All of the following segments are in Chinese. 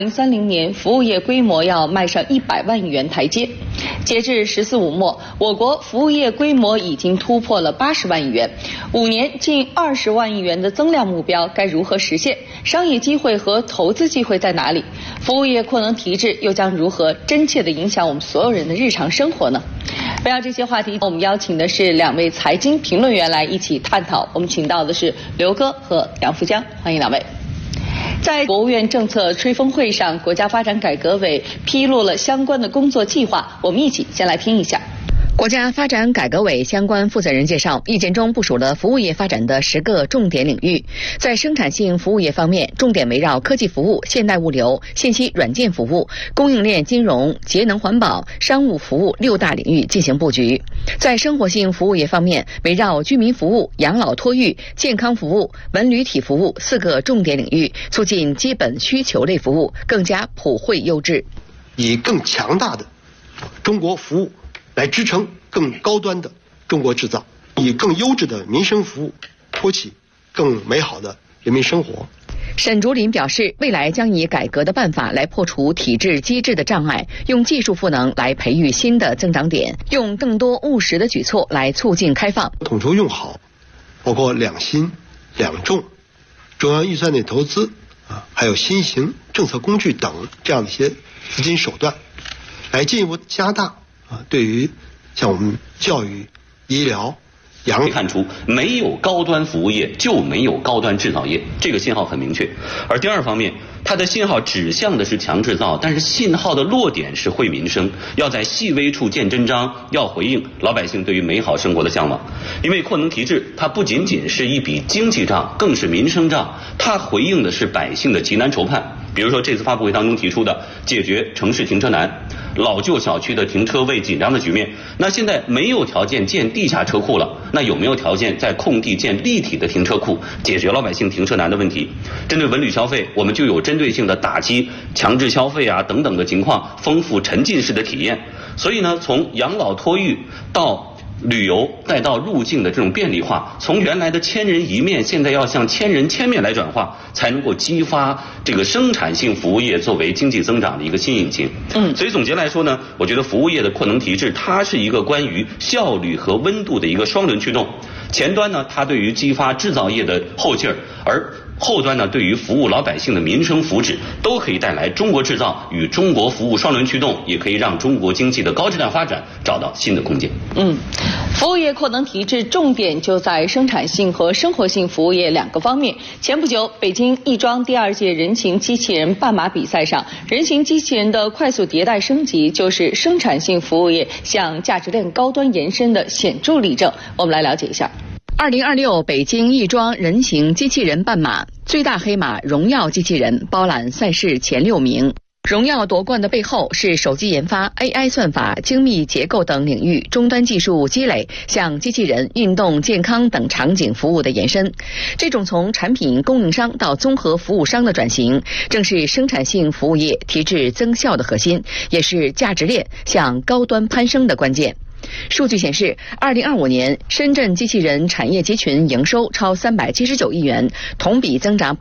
2030年，服务业规模要迈上100万亿元台阶。截至“14五”末，我国服务业规模已经突破了80万亿元，5年近20万亿元的增量目标该如何实现？商业机会和投资机会在哪里？服务业扩能提质又将如何真切地影响我们所有人的日常生活呢？围绕这些话题，我们邀请的是2位财经评论员来一起探讨。我们请到的是刘哥和杨富江，欢迎2位。在国务院政策吹风会上，国家发展改革委披露了相关的工作计划，我们一起先来听一下。国家发展改革委相关负责人介绍，意见中部署了服务业发展的10个重点领域。在生产性服务业方面，重点围绕科技服务、现代物流、信息软件服务、供应链金融、节能环保、商务服务6大领域进行布局。在生活性服务业方面，围绕居民服务、养老托育、健康服务、文旅体服务4个重点领域，促进基本需求类服务更加普惠优质， 以更强大的中国服务来支撑更高端的中国制造，以更优质的民生服务托起更美好的人民生活。 沈竹林表示，未来将以改革的办法来破除体制机制的障碍，用技术赋能来培育新的增长点，用更多务实的举措来促进开放。 统筹用好包括2新2重、中央预算内投资还有新型政策工具等这样的一些资金手段，来进一步加大对于像我们教育、医疗、养老。 看出没有高端服务业就没有高端制造业，这个信号很明确。而第2方面，它的信号指向的是强制造，但是信号的落点是惠民生，要在细微处见真章，要回应老百姓对于美好生活的向往。因为扩能提质，它不仅仅是一笔经济账，更是民生账，它回应的是百姓的急难愁盼。比如说这次发布会当中提出的解决城市停车难、老旧小区的停车位紧张的局面，那现在没有条件建地下车库了，那有没有条件在空地建立体的停车库，解决老百姓停车难的问题？针对文旅消费，我们就有针对性的打击强制消费等等的情况，丰富沉浸式的体验。所以呢，从养老托育到旅游再到入境的这种便利化，从原来的千人一面，现在要向千人千面来转化，才能够激发这个生产性服务业作为经济增长的一个新引擎。所以总结来说呢，我觉得服务业的扩能提质，它是一个关于效率和温度的一个双轮驱动。前端呢，它对于激发制造业的后劲儿，而后端呢，对于服务老百姓的民生福祉，都可以带来中国制造与中国服务双轮驱动，也可以让中国经济的高质量发展找到新的空间。 服务业扩能提质重点就在生产性和生活性服务业2个方面。前不久，北京亦庄第2届人形机器人半马比赛上，人形机器人的快速迭代升级，就是生产性服务业向价值链高端延伸的显著例证。我们来了解一下。2026北京亦庄人形机器人半马，最大黑马荣耀机器人包揽赛事前6名。荣耀夺冠的背后是手机研发、AI 算法、精密结构等领域终端技术积累向机器人、运动、健康等场景服务的延伸。这种从产品供应商到综合服务商的转型，正是生产性服务业提质增效的核心，也是价值链向高端攀升的关键。数据显示，2025年深圳机器人产业集群营收超379亿元，同比增长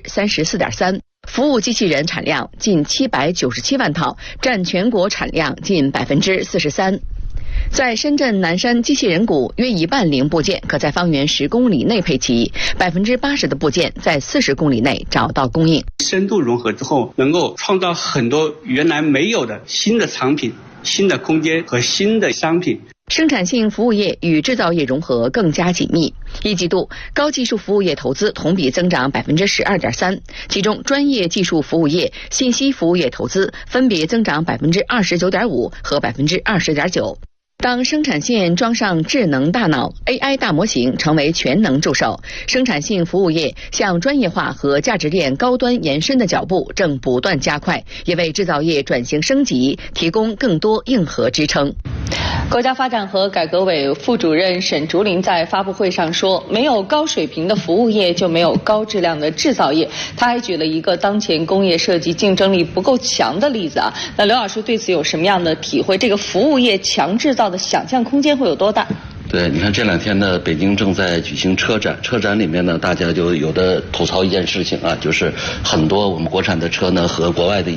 34.3%。服务机器人产量近797万套，占全国产量近43%。在深圳南山机器人谷，约1半零部件可在方圆10公里内配齐，80%的部件在40公里内找到供应。 深度融合之后，能够创造很多原来没有的新的产品、新的空间和新的商品。 生产性服务业与制造业融合更加紧密。1季度，高技术服务业投资同比增长12.3%，其中专业技术服务业、信息服务业投资分别增长29.5%和20.9%。当生产线装上智能大脑 AI 大模型，成为全能助手，生产性服务业向专业化和价值链高端延伸的脚步正不断加快，也为制造业转型升级提供更多硬核支撑。国家发展和改革委副主任沈竹林在发布会上说，没有高水平的服务业就没有高质量的制造业。他还举了一个当前工业设计竞争力不够强的例子那刘老师对此有什么样的体会？这个服务业强制造的想象空间会有多大？ 对，你看这2天呢，北京正在举行车展，车展里面呢，大家就有的吐槽一件事情就是很多我们国产的车呢和国外的一